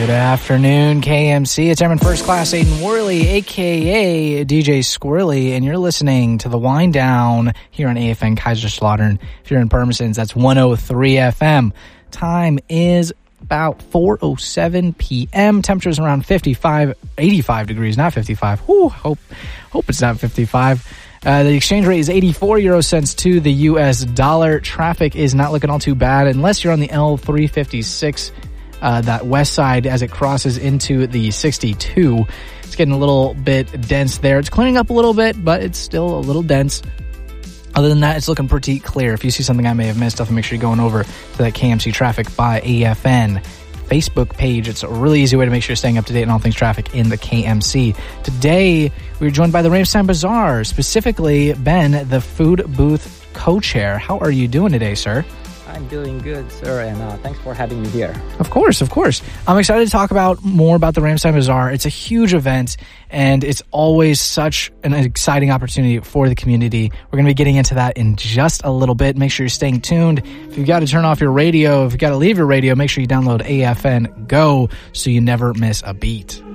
Good afternoon, KMC. It's Airman First Class Aiden Worley, a.k.a. DJ Squirrely, and you're listening to The Wind Down here on AFN Kaiserslautern. If you're in Pirmasens, that's 103 FM. Time is about 4:07 p.m. Temperature's around 85 degrees, not 55. Whew, hope it's not 55. The exchange rate is 84 euro cents to the U.S. dollar. Traffic is not looking all too bad unless you're on the L356, that west side as it crosses into the 62. It's getting a little bit dense there. It's clearing up a little bit, but it's still a little dense. Other than that, it's looking pretty clear. If you see something I may have missed, definitely make sure you're going over to that KMC Traffic by AFN Facebook page. It's a really easy way to make sure you're staying up to date on all things traffic in the KMC. Today, we're joined by the Ramstein Bazaar, specifically Ben, the food booth co-chair. How are you doing today, sir? I'm doing good, sir, and thanks for having me here. Of course. I'm excited to talk more about the Ramstein Bazaar. It's a huge event, and it's always such an exciting opportunity for the community. We're going to be getting into that in just a little bit. Make sure you're staying tuned. If you've got to turn off your radio, if you've got to leave your radio, make sure you download AFN Go so you never miss a beat.